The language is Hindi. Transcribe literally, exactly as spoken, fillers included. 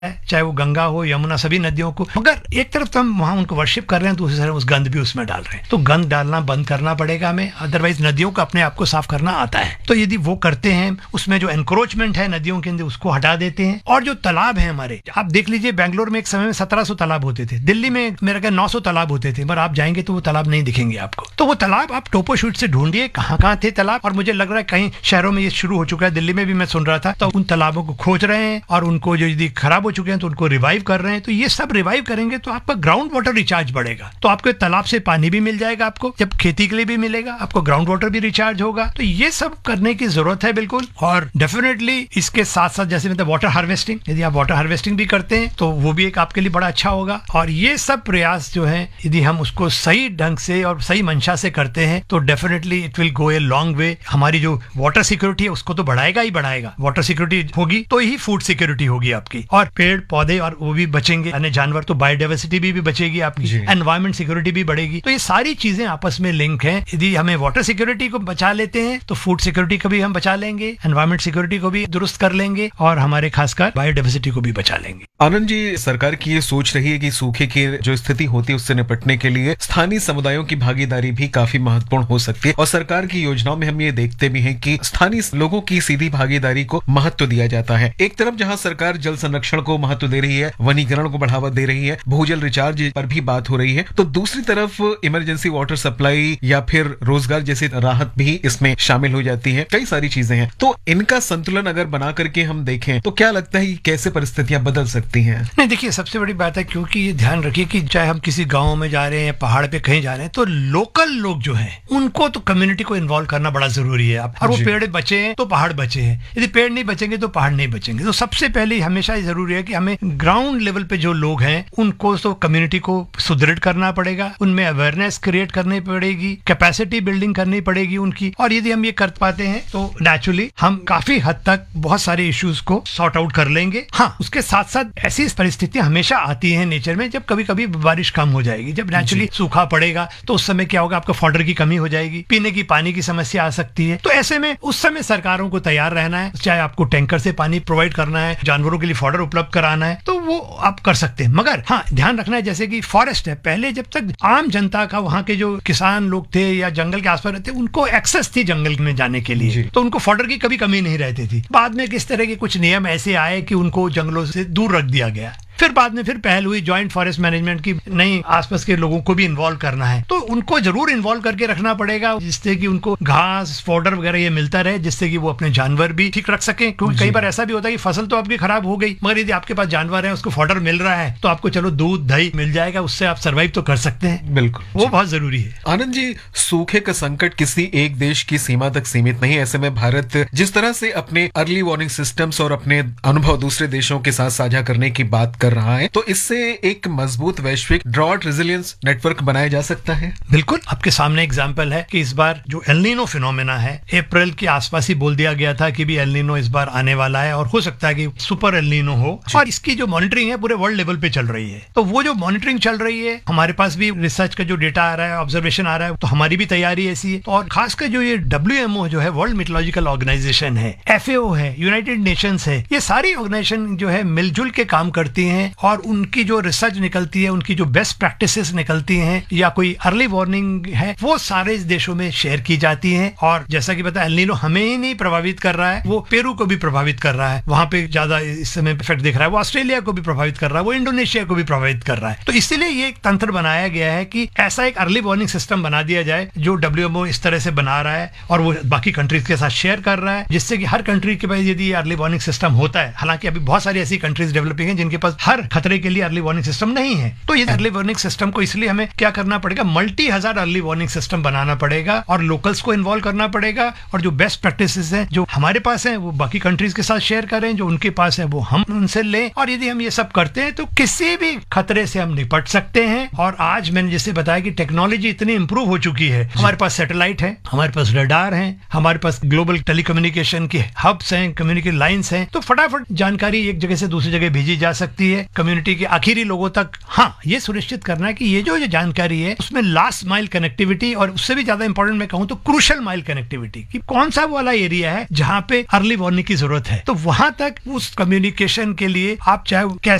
चाहे वो गंगा हो, यमुना, सभी नदियों को। मगर एक तरफ तो हम वहां उनको वर्शिप कर रहे हैं, दूसरी तरफ उस गंद भी उसमें डाल रहे हैं। तो गंद डालना बंद करना पड़ेगा हमें, अदरवाइज नदियों को अपने आप को साफ करना आता है। तो यदि वो करते हैं, उसमें जो एनक्रोचमेंट है नदियों के अंदर उसको हटा देते हैं। और जो तालाब है हमारे, आप देख लीजिए बेंगलोर में एक समय में सत्रह सौ तालाब होते थे, दिल्ली में मेरा क्या नौ सौ तालाब होते थे, पर आप जाएंगे तो वो तालाब नहीं दिखेंगे आपको। तो वो तालाब आप टोपो शूट से ढूंढिए कहाँ कहाँ थे तालाब। और मुझे लग रहा है कहीं शहरों में ये शुरू हो चुका है, दिल्ली में भी मैं सुन रहा था। तो उन तालाबों को खोज रहे हैं और उनको जो यदि खराब हो चुके हैं तो उनको रिवाइव कर रहे हैं। तो ये सब रिवाइव करेंगे तो आपका ग्राउंड वाटर रिचार्ज बढ़ेगा, तो आपके तालाब से पानी भी मिल जाएगा, आपको जब खेती के लिए भी मिलेगा, आपको ग्राउंड वाटर भी रिचार्ज होगा। तो ये सब करने की जरूरत है बिल्कुल। और डेफिनेटली इसके साथ साथ जैसे मतलब वाटर हार्वेस्टिंग, यदि आप वाटर हार्वेस्टिंग भी करते हैं तो वो भी एक आपके लिए बड़ा अच्छा होगा। और ये सब प्रयास जो है यदि हम उसको सही ढंग से और सही मंशा से करते हैं तो definitely it will go a long way. हमारी जो वाटर सिक्योरिटी है उसको तो बढ़ाएगा ही बढ़ाएगा। वाटर सिक्योरिटी होगी तो ही फूड सिक्योरिटी होगी आपकी, और पेड़ पौधे और वो भी बचेंगे, अन्य जानवर, तो बायोडाइवर्सिटी भी, भी बचेगी आपकी, एनवायरमेंट सिक्योरिटी भी बढ़ेगी। तो ये सारी चीजें आपस में लिंक हैं। यदि हमें वाटर सिक्योरिटी को बचा लेते हैं तो फूड सिक्योरिटी को भी हम बचा लेंगे, एनवायरमेंट सिक्योरिटी को भी दुरुस्त कर लेंगे और हमारे खासकर बायोडाइवर्सिटी को भी बचा लेंगे। आनंद जी, सरकार की ये सोच रही है कि सूखे की जो स्थिति होती है उससे निपटने के लिए स्थानीय समुदायों की भागीदारी भी काफी महत्वपूर्ण हो सकती है। और सरकार की योजनाओं में हम ये देखते भी हैं कि स्थानीय लोगों की सीधी भागीदारी को महत्व दिया जाता है। एक तरफ जहां सरकार जल संरक्षण को महत्व दे रही है, वनीकरण को बढ़ावा दे रही है, भूजल रिचार्ज पर भी बात हो रही है, तो दूसरी तरफ इमरजेंसी वाटर सप्लाई या फिर रोजगार जैसी राहत भी इसमें शामिल हो जाती है। कई सारी चीजें हैं। तो इनका संतुलन अगर बना करके हम देखें तो क्या लगता है कि कैसे परिस्थितियां बदल सकती हैं? नहीं, देखिए सबसे बड़ी बात है, क्योंकि ये ध्यान रखिए कि चाहे हम किसी गांव में जा रहे हैं या पहाड़ पे कहीं जा रहे हैं तो लोकल लोग जो हैं उनको तो कम्युनिटी को इन्वॉल्व करना बड़ा जरूरी है। और वो पेड़ बचे हैं तो पहाड़ बचे हैं, यदि पेड़ नहीं बचेंगे तो पहाड़ नहीं बचेंगे। तो सबसे पहले हमेशा ये जरूरी है कि हमें ग्राउंड लेवल पे जो लोग हैं उनको तो कम्युनिटी को सुदृढ़ करना पड़ेगा, उनमें अवेयरनेस क्रिएट करनी पड़ेगी, कैपेसिटी बिल्डिंग करनी पड़ेगी उनकी। और यदि हम ये कर पाते हैं तो नेचुरली हम काफी हद तक बहुत सारे इश्यूज को सॉर्ट आउट कर लेंगे। हाँ, उसके साथ साथ ऐसी परिस्थितियां हमेशा आती हैं नेचर में, जब कभी कभी बारिश कम हो जाएगी, जब नेचुरली सूखा पड़ेगा तो उस समय क्या होगा, आपको फॉडर की कमी हो जाएगी, पीने की पानी की समस्या आ सकती है। तो ऐसे में उस समय सरकारों को तैयार रहना है, चाहे आपको टैंकर से पानी प्रोवाइड करना है, जानवरों के लिए फॉडर उपलब्ध कराना है, तो वो आप कर सकते हैं। मगर हाँ, ध्यान रखना है जैसे कि फॉरेस्ट है, पहले जब तक आम जनता का, वहां के जो किसान लोग थे या जंगल के आसपास रहते, उनको एक्सेस थी जंगल में जाने के लिए, तो उनको फॉडर की कभी कमी नहीं रहती थी। बाद में किस तरह के कुछ नियम ऐसे आए कि उनको जंगलों से दूर रख दिया गया। फिर बाद में फिर पहल हुई जॉइंट फॉरेस्ट मैनेजमेंट की, नहीं आसपास के लोगों को भी इन्वॉल्व करना है, तो उनको जरूर इन्वॉल्व करके रखना पड़ेगा, जिससे कि उनको घास फॉडर वगैरह ये मिलता रहे, जिससे कि वो अपने जानवर भी ठीक रख सके। क्योंकि कई बार ऐसा भी होता है कि फसल तो आपकी खराब हो गई, मगर यदि आपके पास जानवर है, उसको फॉडर मिल रहा है, तो आपको चलो दूध दही मिल जाएगा, उससे आप सर्वाइव तो कर सकते हैं। बिल्कुल, वो बहुत जरूरी है। आनंद जी, सूखे का संकट किसी एक देश की सीमा तक सीमित नहीं। ऐसे में भारत जिस तरह से अपने अर्ली वार्निंग सिस्टम्स और अपने अनुभव दूसरे देशों के साथ साझा करने की बात कर रहा है, तो इससे एक मजबूत वैश्विक ड्रॉट रेजिलियंस नेटवर्क बनाया जा सकता है। बिल्कुल, आपके सामने एग्जांपल है कि इस बार जो एल नीनो फिनोमेना है, अप्रैल के आसपास ही बोल दिया गया था कि भी एल नीनो इस बार आने वाला है और हो सकता है कि सुपर एल नीनो हो, और इसकी जो मॉनिटरिंग है पूरे वर्ल्ड लेवल पे चल रही है। तो वो जो मॉनिटरिंग चल रही है, हमारे पास भी रिसर्च का जो डेटा आ रहा है, ऑब्जर्वेशन आ रहा है, तो हमारी भी तैयारी ऐसी है। और खासकर जो ये डब्ल्यू एम ओ जो है, वर्ल्ड मेट्रोलॉजिकल ऑर्गेनाइजेशन है, एफ ए ओ है, यूनाइटेड नेशंस है, ये सारी ऑर्गेनाइजेशन जो है मिलजुल के काम करती हैं और उनकी जो रिसर्च निकलती है, उनकी जो बेस्ट प्रैक्टिसेस निकलती हैं या कोई अर्ली वार्निंग है, वो सारे देशों में शेयर की जाती हैं। और जैसा कि पता है, एल नीनो हमें ही नहीं प्रभावित कर रहा है, वो पेरू को भी प्रभावित कर रहा है, वहां पे ज्यादा इस समय इफेक्ट दिख रहा है, वो ऑस्ट्रेलिया को भी प्रभावित कर रहा है, वो इंडोनेशिया को भी प्रभावित कर रहा है। तो इसीलिए ये एक तंत्र बनाया गया है कि ऐसा एक अर्ली वार्निंग सिस्टम बना दिया जाए जो डब्ल्यू एम ओ इस तरह से बना रहा है और वो बाकी कंट्रीज के साथ शेयर कर रहा है, जिससे कि हर कंट्री के पास यदि ये अर्ली वार्निंग सिस्टम होता है, हालांकि अभी बहुत सारी ऐसी कंट्रीज डेवलपिंग है जिनके पास हर खतरे के लिए अर्ली वार्निंग सिस्टम नहीं है, तो ये अर्ली वार्निंग सिस्टम को इसलिए हमें क्या करना पड़ेगा, मल्टी हजार अर्ली वार्निंग सिस्टम बनाना पड़ेगा और लोकल्स को इन्वॉल्व करना पड़ेगा, और जो बेस्ट प्रैक्टिसेस हैं जो हमारे पास हैं वो बाकी कंट्रीज के साथ शेयर करें, जो उनके पास है वो हम उनसे लें। और यदि हम ये सब करते हैं तो किसी भी खतरे से हम निपट सकते हैं। और आज मैंने जैसे बताया कि टेक्नोलॉजी इतनी इंप्रूव हो चुकी है, हमारे पास सैटेलाइट है, हमारे पास रडार है, हमारे पास ग्लोबल टेलीकम्युनिकेशन के हब्स हैं, कम्युनिकेशन लाइन्स हैं, तो फटाफट जानकारी एक जगह से दूसरी जगह भेजी जा सकती है। इसलिए कम्युनिटी के आखिरी लोगों तक हाँ ये सुनिश्चित करना है कि ये जो ये जानकारी है उसमें लास्ट माइल कनेक्टिविटी, और उससे भी ज्यादा इंपॉर्टेंट मैं कहूँ तो क्रूशल माइल कनेक्टिविटी, कि कौन सा वाला एरिया है जहाँ पे अर्ली वार्निंग की जरूरत है, तो वहां तक उस कम्युनिकेशन के लिए आप चाहे